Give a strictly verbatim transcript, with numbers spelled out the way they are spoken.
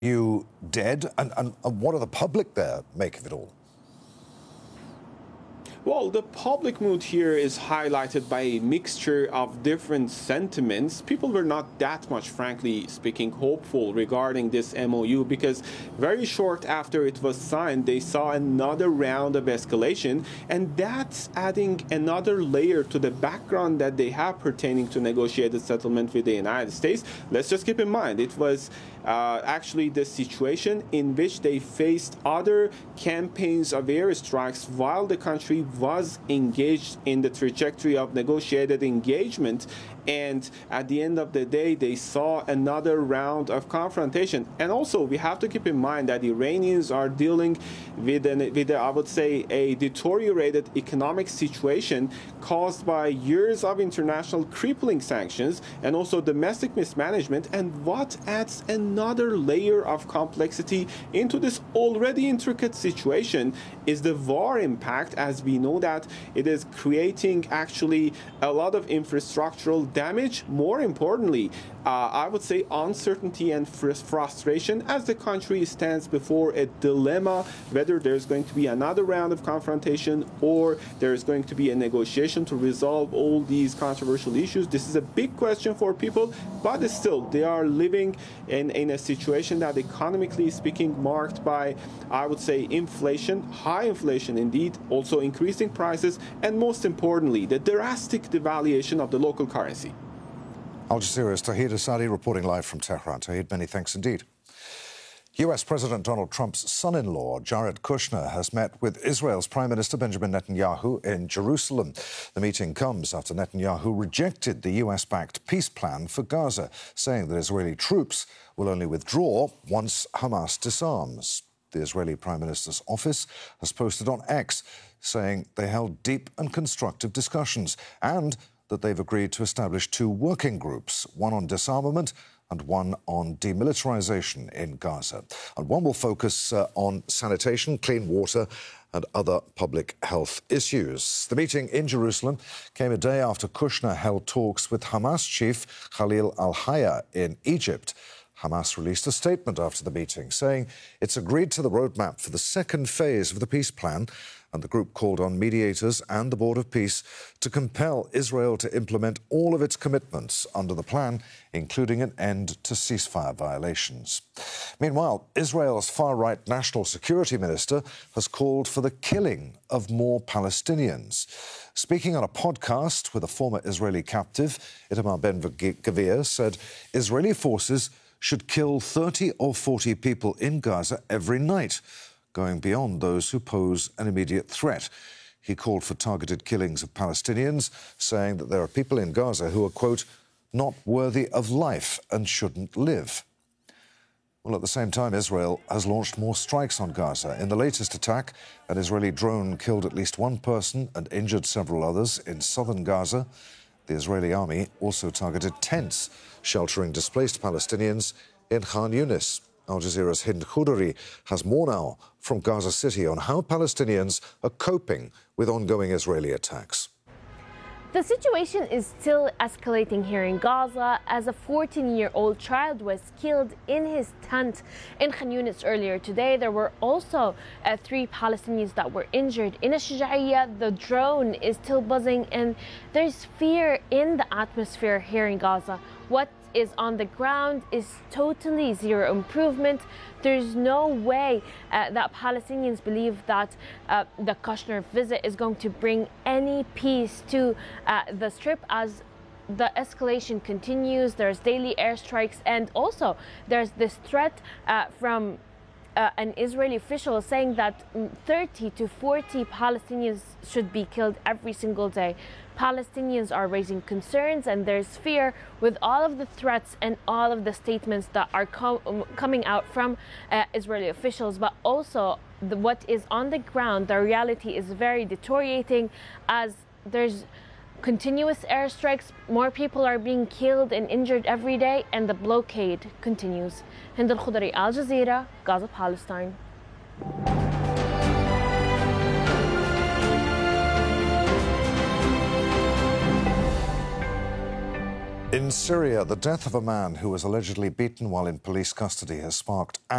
You dead? And, and, and what do the public there make of it all? Well, the public mood here is highlighted by a mixture of different sentiments. People were not that much, frankly speaking, hopeful regarding this M O U because very short after it was signed, they saw another round of escalation, and that's adding another layer to the background that they have pertaining to negotiated settlement with the United States. Let's just keep in mind, it was uh, actually the situation in which they faced other campaigns of airstrikes while the country was engaged in the trajectory of negotiated engagement, and at the end of the day they saw another round of confrontation. And also we have to keep in mind that Iranians are dealing with, an, with a, I would say, a deteriorated economic situation caused by years of international crippling sanctions and also domestic mismanagement. And what adds another layer of complexity into this already intricate situation is the war impact, as we know that it is creating actually a lot of infrastructural damage. More importantly, uh, I would say uncertainty and fr- frustration as the country stands before a dilemma whether there's going to be another round of confrontation or there's going to be a negotiation to resolve all these controversial issues. This is a big question for people, but still they are living in, in a situation that economically speaking marked by, I would say, inflation, high inflation indeed, also increasing prices, and most importantly, the drastic devaluation of the local currency. Al Jazeera's Tahir Asadi reporting live from Tehran. Tahir, many thanks indeed. U S President Donald Trump's son-in-law, Jared Kushner, has met with Israel's Prime Minister Benjamin Netanyahu in Jerusalem. The meeting comes after Netanyahu rejected the U S-backed peace plan for Gaza, saying that Israeli troops will only withdraw once Hamas disarms. The Israeli Prime Minister's office has posted on X, saying they held deep and constructive discussions and that they've agreed to establish two working groups, one on disarmament and one on demilitarization in Gaza. And one will focus uh, on sanitation, clean water and other public health issues. The meeting in Jerusalem came a day after Kushner held talks with Hamas chief Khalil al-Hayya in Egypt. Hamas released a statement after the meeting saying it's agreed to the roadmap for the second phase of the peace plan, and the group called on mediators and the Board of Peace to compel Israel to implement all of its commitments under the plan, including an end to ceasefire violations. Meanwhile, Israel's far-right National Security Minister has called for the killing of more Palestinians. Speaking on a podcast with a former Israeli captive, Itamar Ben-Gvir said Israeli forces should kill thirty or forty people in Gaza every night, going beyond those who pose an immediate threat. He called for targeted killings of Palestinians, saying that there are people in Gaza who are, quote, not worthy of life and shouldn't live. Well, at the same time, Israel has launched more strikes on Gaza. In the latest attack, an Israeli drone killed at least one person and injured several others in southern Gaza. The Israeli army also targeted tents sheltering displaced Palestinians in Khan Yunis. Al Jazeera's Hind Khoudary has more now from Gaza City on how Palestinians are coping with ongoing Israeli attacks. The situation is still escalating here in Gaza as a fourteen-year-old child was killed in his tent in Khan Yunis earlier today. There were also uh, three Palestinians that were injured. In Ash-Shuja'iyya, the drone is still buzzing and there's fear in the atmosphere here in Gaza. What is on the ground is totally zero improvement. There's no way uh, that Palestinians believe that uh, the Kushner visit is going to bring any peace to uh, the Strip as the escalation continues. There's daily airstrikes, and also there's this threat uh, from Uh, an Israeli official saying that thirty to forty Palestinians should be killed every single day. Palestinians are raising concerns, and there's fear with all of the threats and all of the statements that are co- coming out from uh, Israeli officials, but also the, what is on the ground. The reality is very deteriorating as there's continuous airstrikes, more people are being killed and injured every day, and the blockade continues. Hind Khoudary, Al Jazeera, Gaza, Palestine. In Syria, the death of a man who was allegedly beaten while in police custody has sparked